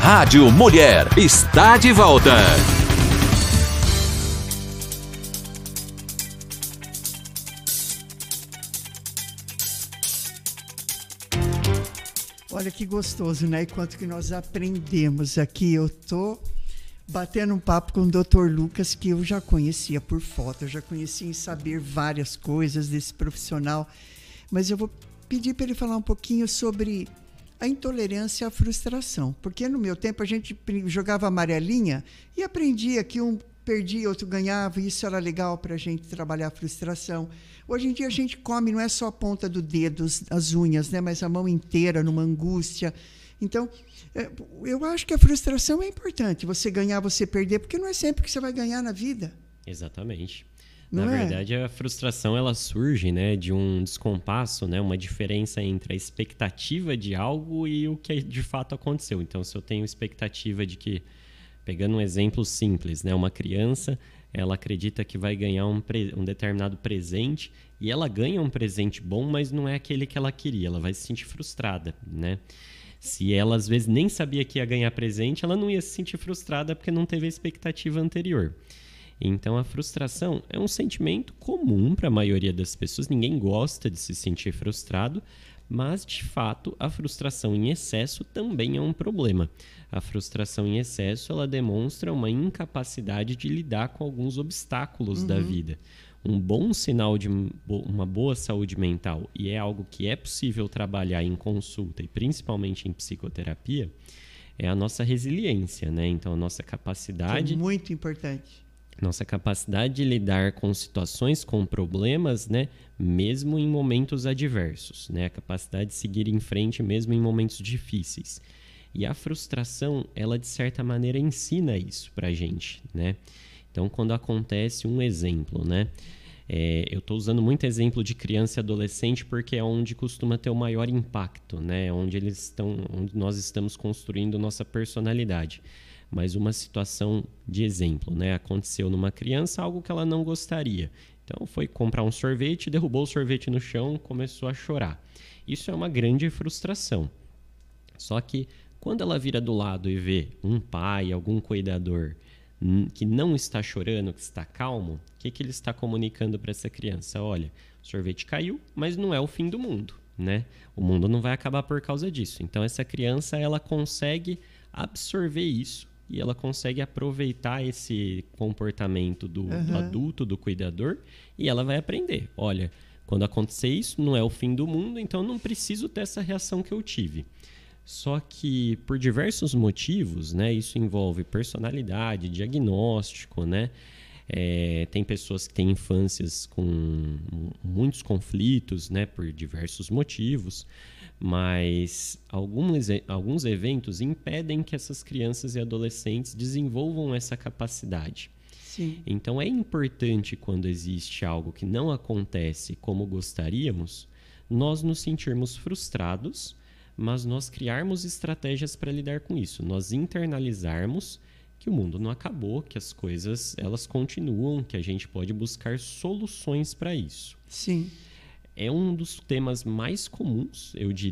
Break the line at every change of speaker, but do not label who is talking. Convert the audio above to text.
Rádio Mulher está de volta.
Olha que gostoso, né? E quanto que nós aprendemos aqui. Eu tô batendo um papo com o Dr. Lucas, que eu já conhecia por foto, eu já conhecia em saber várias coisas desse profissional, mas eu vou pedir para ele falar um pouquinho sobre a intolerância à frustração, porque no meu tempo a gente jogava amarelinha e aprendia que um perdia, outro ganhava, e isso era legal para a gente trabalhar a frustração. Hoje em dia a gente come, não é só a ponta do dedo, as unhas, né, mas a mão inteira numa angústia. Então, eu acho que a frustração é importante, você ganhar, você perder, porque não é sempre que você vai ganhar na vida.
Exatamente.
Não
Na
é?
verdade, a frustração ela surge, né, de um descompasso, né, uma diferença entre a expectativa de algo e o que de fato aconteceu. Então, se eu tenho expectativa de que, pegando um exemplo simples, né, uma criança, ela acredita que vai ganhar um determinado presente e ela ganha um presente bom, mas não é aquele que ela queria, ela vai se sentir frustrada, né? Se ela, às vezes, nem sabia que ia ganhar presente, ela não ia se sentir frustrada porque não teve a expectativa anterior. Então, a frustração é um sentimento comum para a maioria das pessoas. Ninguém gosta de se sentir frustrado, mas, de fato, a frustração em excesso também é um problema. A frustração em excesso, ela demonstra uma incapacidade de lidar com alguns obstáculos da vida. Um bom sinal de uma boa saúde mental, e é algo que é possível trabalhar em consulta e principalmente em psicoterapia, é a nossa resiliência, né? Então, a nossa capacidade...
Que é muito importante.
Nossa capacidade de lidar com situações, com problemas, né? Mesmo em momentos adversos, né? A capacidade de seguir em frente mesmo em momentos difíceis. E a frustração, ela de certa maneira ensina isso pra gente, né? Então, quando acontece um exemplo, né? Eu estou usando muito exemplo de criança e adolescente porque é onde costuma ter o maior impacto, né? Onde nós estamos construindo nossa personalidade. Mas uma situação de exemplo, né? Aconteceu numa criança algo que ela não gostaria. Então, foi comprar um sorvete, derrubou o sorvete no chão, começou a chorar. Isso é uma grande frustração. Só que quando ela vira do lado e vê um pai, algum cuidador que não está chorando, que está calmo, o que ele está comunicando para essa criança? Olha, o sorvete caiu, mas não é o fim do mundo, né? O mundo não vai acabar por causa disso. Então, essa criança, ela consegue absorver isso e ela consegue aproveitar esse comportamento do adulto, do cuidador, e ela vai aprender. Olha, quando acontecer isso, não é o fim do mundo, então não preciso ter essa reação que eu tive. Só que, por diversos motivos, né, isso envolve personalidade, diagnóstico, né? Tem pessoas que têm infâncias com muitos conflitos, né, por diversos motivos, mas alguns eventos impedem que essas crianças e adolescentes desenvolvam essa capacidade.
Sim.
Então, é importante, quando existe algo que não acontece como gostaríamos, nós nos sentirmos frustrados, mas nós criarmos estratégias para lidar com isso. Nós internalizarmos que o mundo não acabou, que as coisas elas continuam, que a gente pode buscar soluções para isso.
Sim.
É um dos temas mais comuns, eu diria,